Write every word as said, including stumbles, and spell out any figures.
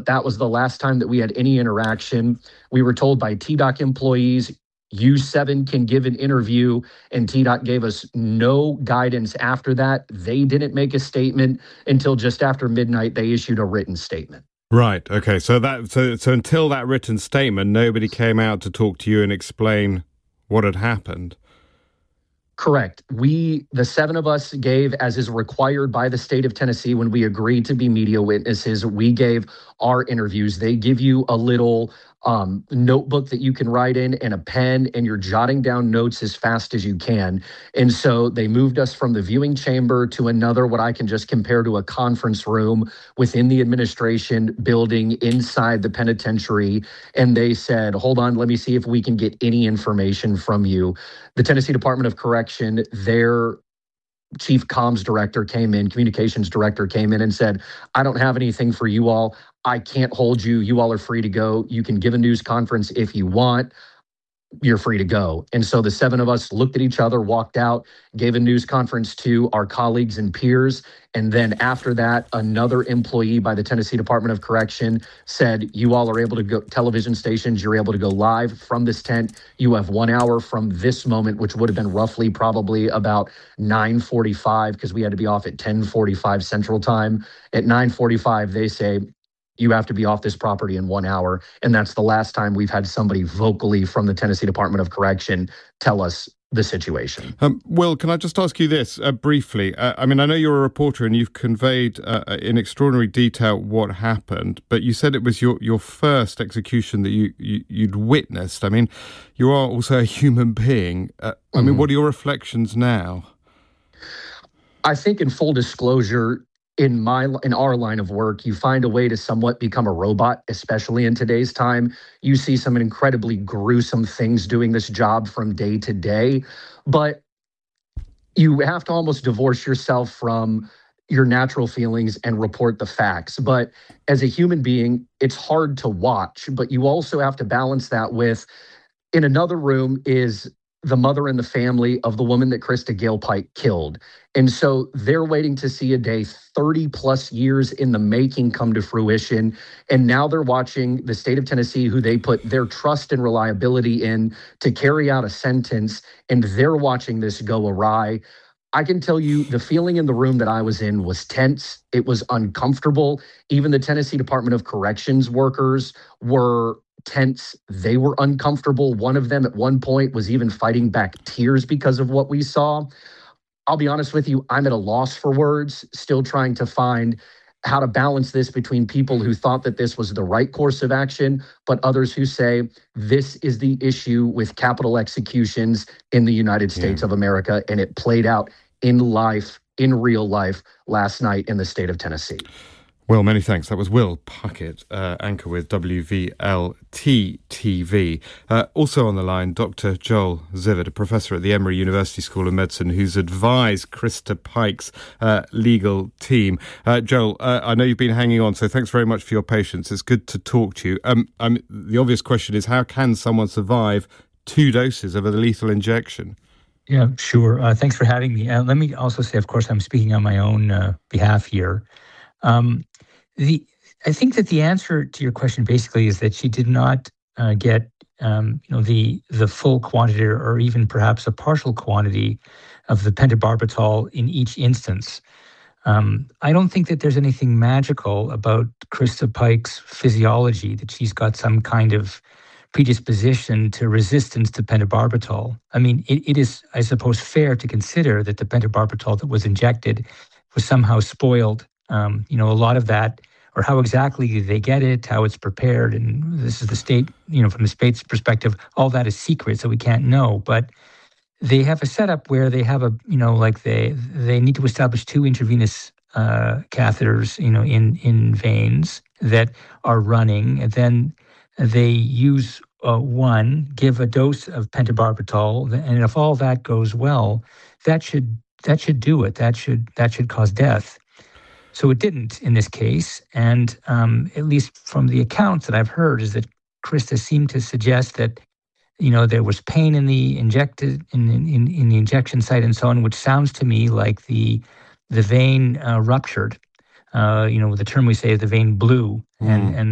but that was the last time that we had any interaction. We were told by T D O C employees, you seven can give an interview, and T D O C gave us no guidance after that. They didn't make a statement until just after midnight. They issued a written statement. Right. Okay. So that so so until that written statement, nobody came out to talk to you and explain what had happened. Correct. We, the seven of us, gave, as is required by the state of Tennessee when we agreed to be media witnesses, we gave our interviews. They give you a little um, notebook that you can write in and a pen, and you're jotting down notes as fast as you can. And so they moved us from the viewing chamber to another, what I can just compare to a conference room within the administration building inside the penitentiary. And they said, hold on, let me see if we can get any information from you. The Tennessee Department of Correction, their chief comms director came in, communications director came in and said, I don't have anything for you all. I can't hold you. You all are free to go. You can give a news conference if you want. You're free to go. And so the seven of us looked at each other, walked out, gave a news conference to our colleagues and peers. And then after that, another employee by the Tennessee Department of Correction said, you all are able to go, television stations, you're able to go live from this tent. You have one hour from this moment, which would have been roughly probably about nine forty-five, because we had to be off at ten forty-five Central Time. At nine forty-five, they say, you have to be off this property in one hour. And that's the last time we've had somebody vocally from the Tennessee Department of Correction tell us the situation. Um, Will, can I just ask you this uh, briefly? Uh, I mean, I know you're a reporter and you've conveyed uh, in extraordinary detail what happened, but you said it was your, your first execution that you, you, you'd witnessed. I mean, you are also a human being. Uh, I mm-hmm. mean, what are your reflections now? I think in full disclosure, in my in our line of work, you find a way to somewhat become a robot, especially in today's time. You see some incredibly gruesome things doing this job from day to day, but you have to almost divorce yourself from your natural feelings and report the facts. But as a human being, it's hard to watch, but you also have to balance that with, in another room is the mother and the family of the woman that Krista Gale Pike killed. And so they're waiting to see a day thirty plus years in the making come to fruition. And now they're watching the state of Tennessee, who they put their trust and reliability in to carry out a sentence, and they're watching this go awry. I can tell you the feeling in the room that I was in was tense. It was uncomfortable. Even the Tennessee Department of Corrections workers were tense. They were uncomfortable. One of them at one point was even fighting back tears because of what we saw. I'll be honest with you, I'm at a loss for words, still trying to find how to balance this between people who thought that this was the right course of action, but others who say this is the issue with capital executions in the United States yeah. of America, and it played out in life, in real life, last night in the state of Tennessee. Well, many thanks. That was Will Puckett, uh, anchor with W V L T T V. Uh, also on the line, Doctor Joel Zivert, a professor at the Emory University School of Medicine, who's advised Krista Pike's uh, legal team. Uh, Joel, uh, I know you've been hanging on, so thanks very much for your patience. It's good to talk to you. Um, um, the obvious question is, how can someone survive two doses of a lethal injection? Yeah, sure. Uh, thanks for having me. Uh, let me also say, of course, I'm speaking on my own uh, behalf here. Um, the I think that the answer to your question basically is that she did not uh, get um, you know the the full quantity or even perhaps a partial quantity of the pentobarbital in each instance. Um, I don't think that there's anything magical about Krista Pike's physiology, that she's got some kind of predisposition to resistance to pentobarbital. I mean, it, it is, I suppose, fair to consider that the pentobarbital that was injected was somehow spoiled. Um, you know, a lot of that, or how exactly they get it, how it's prepared, and this is the state, you know, from the state's perspective, all that is secret, so we can't know. But they have a setup where they have a, you know, like they they need to establish two intravenous uh, catheters, you know, in in veins that are running, and then they use uh, one, give a dose of pentobarbital, and if all that goes well, that should that should do it. That should that should cause death. So it didn't in this case, and um, at least from the accounts that I've heard, is that Krista seemed to suggest that, you know, there was pain in the injected in in, in the injection site and so on, which sounds to me like the the vein uh, ruptured. Uh, you know, the term we say is the vein blew, and mm. and